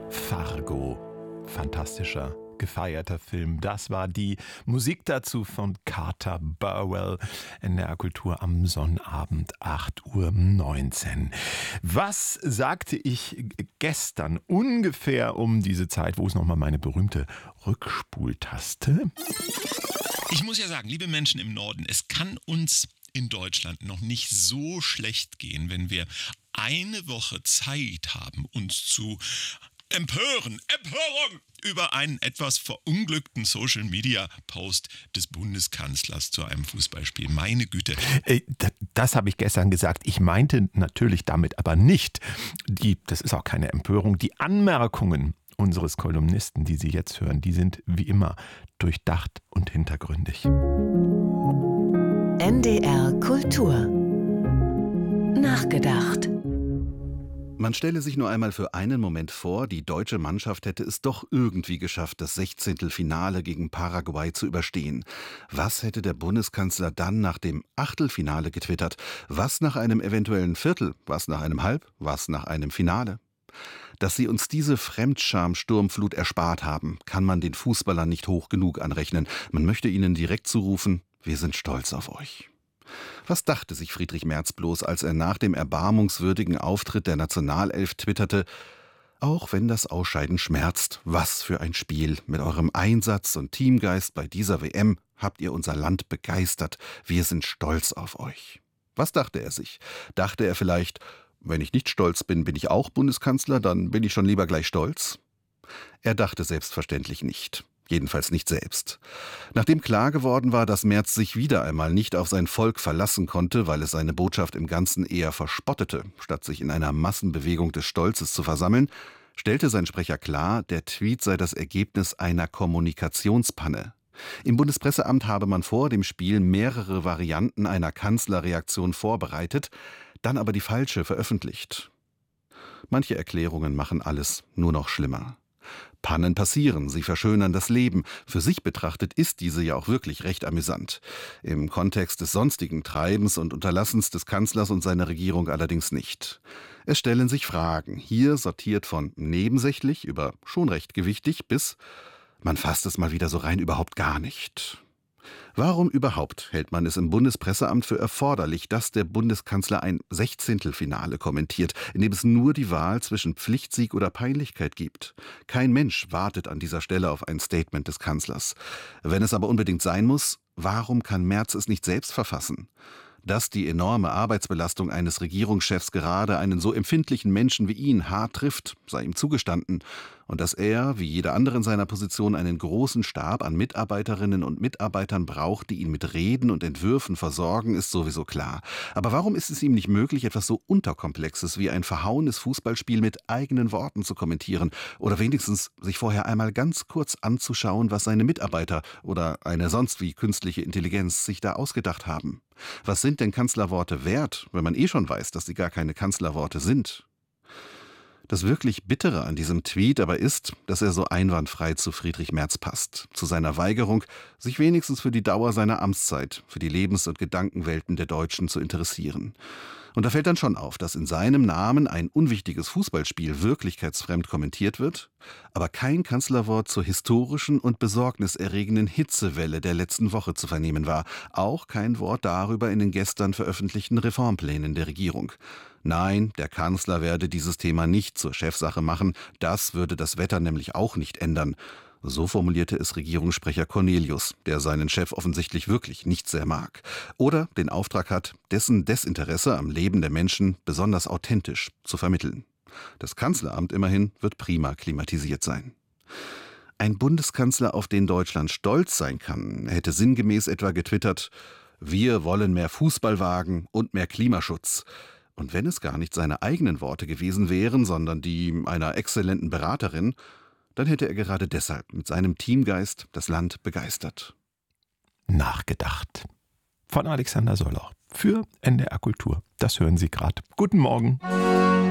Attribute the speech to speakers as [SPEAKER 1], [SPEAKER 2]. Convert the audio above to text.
[SPEAKER 1] Fargo. Fantastischer, gefeierter Film. Das war die Musik dazu von Carter Burwell. NDR Kultur am Sonnabend, 8:19 Uhr. Was sagte ich gestern ungefähr um diese Zeit? Wo ist nochmal meine berühmte Rückspultaste?
[SPEAKER 2] Ich muss ja sagen, liebe Menschen im Norden, es kann uns in Deutschland noch nicht so schlecht gehen, wenn wir eine Woche Zeit haben, uns zu Empörung über einen etwas verunglückten Social-Media-Post des Bundeskanzlers zu einem Fußballspiel. Meine Güte.
[SPEAKER 1] Das habe ich gestern gesagt. Ich meinte natürlich damit aber nicht, das ist auch keine Empörung, die Anmerkungen unseres Kolumnisten, die Sie jetzt hören, die sind wie immer durchdacht und hintergründig.
[SPEAKER 3] NDR Kultur. Nachgedacht.
[SPEAKER 4] Man stelle sich nur einmal für einen Moment vor, die deutsche Mannschaft hätte es doch irgendwie geschafft, das 16. Finale gegen Paraguay zu überstehen. Was hätte der Bundeskanzler dann nach dem Achtelfinale getwittert? Was nach einem eventuellen Viertel? Was nach einem Halb? Was nach einem Finale? Dass sie uns diese Fremdscham-Sturmflut erspart haben, kann man den Fußballern nicht hoch genug anrechnen. Man möchte ihnen direkt zurufen: Wir sind stolz auf euch. Was dachte sich Friedrich Merz bloß, als er nach dem erbarmungswürdigen Auftritt der Nationalelf twitterte: Auch wenn das Ausscheiden schmerzt, was für ein Spiel. Mit eurem Einsatz und Teamgeist bei dieser WM habt ihr unser Land begeistert. Wir sind stolz auf euch. Was dachte er sich? Dachte er vielleicht: Wenn ich nicht stolz bin, bin ich auch Bundeskanzler, dann bin ich schon lieber gleich stolz? Er dachte selbstverständlich nicht. Jedenfalls nicht selbst. Nachdem klar geworden war, dass Merz sich wieder einmal nicht auf sein Volk verlassen konnte, weil es seine Botschaft im Ganzen eher verspottete, statt sich in einer Massenbewegung des Stolzes zu versammeln, stellte sein Sprecher klar, der Tweet sei das Ergebnis einer Kommunikationspanne. Im Bundespresseamt habe man vor dem Spiel mehrere Varianten einer Kanzlerreaktion vorbereitet, dann aber die falsche veröffentlicht. Manche Erklärungen machen alles nur noch schlimmer. Pannen passieren, sie verschönern das Leben. Für sich betrachtet ist diese ja auch wirklich recht amüsant. Im Kontext des sonstigen Treibens und Unterlassens des Kanzlers und seiner Regierung allerdings nicht. Es stellen sich Fragen, hier sortiert von nebensächlich über schon recht gewichtig bis man fasst es mal wieder so rein überhaupt gar nicht. Warum überhaupt hält man es im Bundespresseamt für erforderlich, dass der Bundeskanzler ein Sechzehntelfinale kommentiert, in dem es nur die Wahl zwischen Pflichtsieg oder Peinlichkeit gibt? Kein Mensch wartet an dieser Stelle auf ein Statement des Kanzlers. Wenn es aber unbedingt sein muss, warum kann Merz es nicht selbst verfassen? Dass die enorme Arbeitsbelastung eines Regierungschefs gerade einen so empfindlichen Menschen wie ihn hart trifft, sei ihm zugestanden. Und dass er, wie jeder andere in seiner Position, einen großen Stab an Mitarbeiterinnen und Mitarbeitern braucht, die ihn mit Reden und Entwürfen versorgen, ist sowieso klar. Aber warum ist es ihm nicht möglich, etwas so Unterkomplexes wie ein verhauenes Fußballspiel mit eigenen Worten zu kommentieren? Oder wenigstens sich vorher einmal ganz kurz anzuschauen, was seine Mitarbeiter oder eine sonst wie künstliche Intelligenz sich da ausgedacht haben? Was sind denn Kanzlerworte wert, wenn man schon weiß, dass sie gar keine Kanzlerworte sind? Das wirklich Bittere an diesem Tweet aber ist, dass er so einwandfrei zu Friedrich Merz passt, zu seiner Weigerung, sich wenigstens für die Dauer seiner Amtszeit, für die Lebens- und Gedankenwelten der Deutschen zu interessieren. Und da fällt dann schon auf, dass in seinem Namen ein unwichtiges Fußballspiel wirklichkeitsfremd kommentiert wird, aber kein Kanzlerwort zur historischen und besorgniserregenden Hitzewelle der letzten Woche zu vernehmen war, auch kein Wort darüber in den gestern veröffentlichten Reformplänen der Regierung. Nein, der Kanzler werde dieses Thema nicht zur Chefsache machen, das würde das Wetter nämlich auch nicht ändern. So formulierte es Regierungssprecher Cornelius, der seinen Chef offensichtlich wirklich nicht sehr mag. Oder den Auftrag hat, dessen Desinteresse am Leben der Menschen besonders authentisch zu vermitteln. Das Kanzleramt immerhin wird prima klimatisiert sein. Ein Bundeskanzler, auf den Deutschland stolz sein kann, hätte sinngemäß etwa getwittert: Wir wollen mehr Fußballwagen und mehr Klimaschutz. Und wenn es gar nicht seine eigenen Worte gewesen wären, sondern die einer exzellenten Beraterin, dann hätte er gerade deshalb mit seinem Teamgeist das Land begeistert.
[SPEAKER 1] Nachgedacht. Von Alexander Soller für NDR Kultur. Das hören Sie gerade. Guten Morgen.